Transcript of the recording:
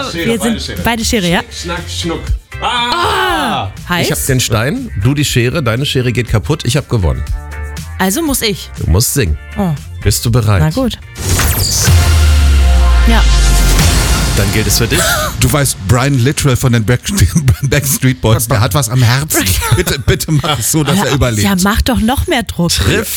wir sind beide Schere, ja? Schnack, schnuck. Heiß? Ich habe den Stein, du die Schere, deine Schere geht kaputt, ich habe gewonnen. Also muss ich. Du musst singen. Oh, Bist du bereit? na gut. Ja. Dann gilt es für dich. Du weißt, Brian Littrell von den Backstreet Boys, der hat was am Herzen. Bitte mach es so, dass er überlebt. Ja, mach doch noch mehr Druck. Triff